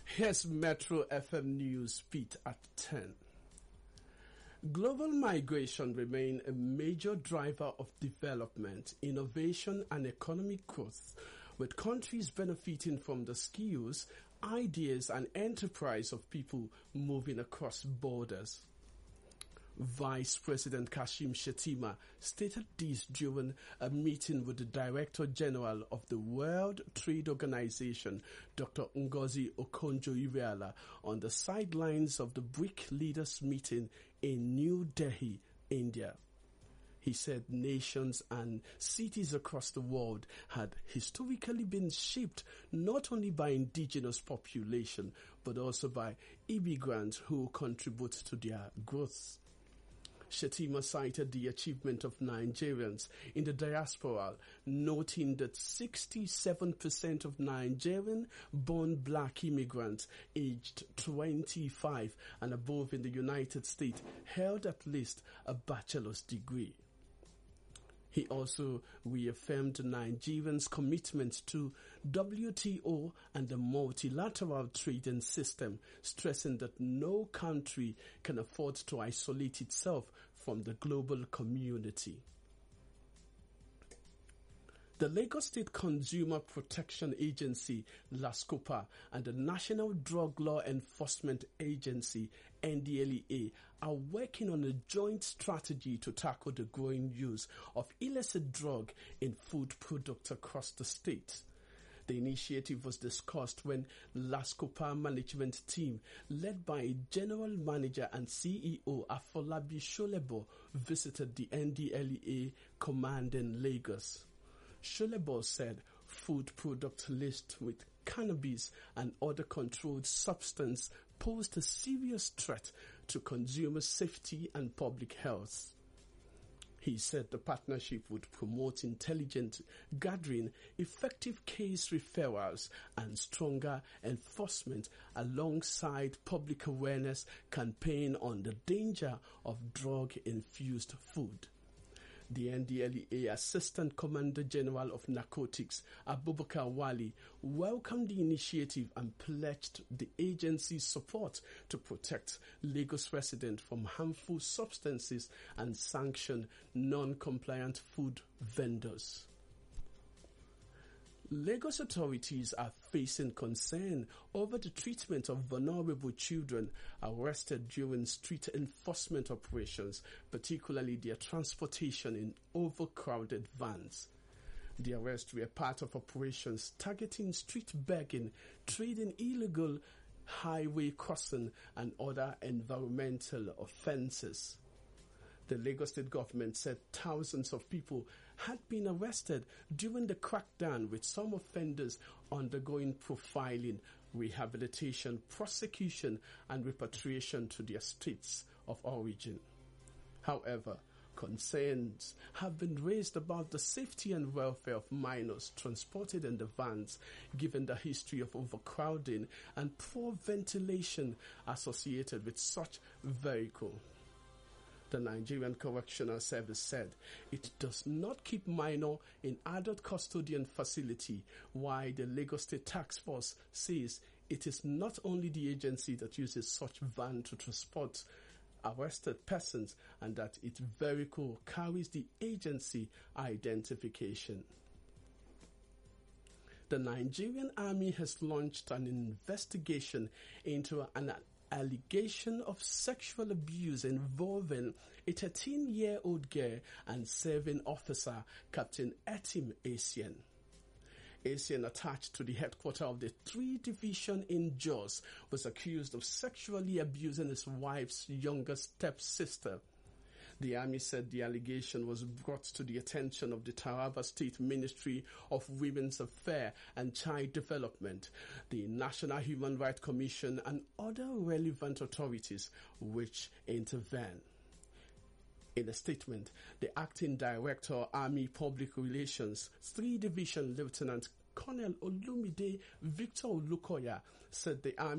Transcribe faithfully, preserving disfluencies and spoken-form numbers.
Here's Metro F M News Beat at ten. Global migration remains a major driver of development, innovation and economic growth, with countries benefiting from the skills, ideas and enterprise of people moving across borders. Vice President Kashim Shettima stated this during a meeting with the Director General of the World Trade Organization, Doctor Ngozi Okonjo-Iweala, on the sidelines of the BRIC leaders meeting in New Delhi, India. He said nations and cities across the world had historically been shaped not only by indigenous population, but also by immigrants who contribute to their growth. Shettima cited the achievement of Nigerians in the diaspora, noting that sixty-seven percent of Nigerian-born black immigrants aged twenty-five and above in the United States held at least a bachelor's degree. He also reaffirmed Nigerians' commitment to W T O and the multilateral trading system, stressing that no country can afford to isolate itself from the global community. The Lagos State Consumer Protection Agency, LASCOPA, and the National Drug Law Enforcement Agency, N D L E A, are working on a joint strategy to tackle the growing use of illicit drug in food products across the state. The initiative was discussed when LASCOPA management team, led by General Manager and C E O Afolabi Sholebo, visited the N D L E A command in Lagos. Sholebo said food product laced with cannabis and other controlled substance posed a serious threat to consumer safety and public health. He said the partnership would promote intelligent gathering, effective case referrals, and stronger enforcement alongside public awareness campaign on the danger of drug-infused food. The N D L E A Assistant Commander General of Narcotics, Abubakar Wali, welcomed the initiative and pledged the agency's support to protect Lagos residents from harmful substances and sanction non-compliant food vendors. Lagos authorities are facing concern over the treatment of vulnerable children arrested during street enforcement operations, particularly their transportation in overcrowded vans. The arrests were part of operations targeting street begging, trading illegal highway crossing, and other environmental offences. The Lagos State government said thousands of people had been arrested during the crackdown, with some offenders undergoing profiling, rehabilitation, prosecution, and repatriation to their states of origin. However, concerns have been raised about the safety and welfare of minors transported in the vans, given the history of overcrowding and poor ventilation associated with such vehicle. The Nigerian Correctional Service said it does not keep minor in adult custodian facility, while the Lagos State Task Force says it is not only the agency that uses such van to transport arrested persons and that its vehicle carries the agency identification. The Nigerian Army has launched an investigation into an allegation of sexual abuse involving a thirteen-year-old girl and serving officer, Captain Etim Asian. Asian, attached to the headquarters of the three Division in Jos, was accused of sexually abusing his wife's younger stepsister. The Army said the allegation was brought to the attention of the Taraba State Ministry of Women's Affairs and Child Development, the National Human Rights Commission, and other relevant authorities which intervene. In a statement, the Acting Director, Army Public Relations, three Division Lieutenant Colonel Olumide Victor Olukoya, said the Army